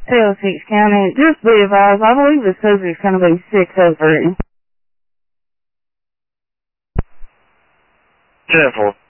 Tale 6 County. Just be advised, I believe the subject's going to be 603. 10-4.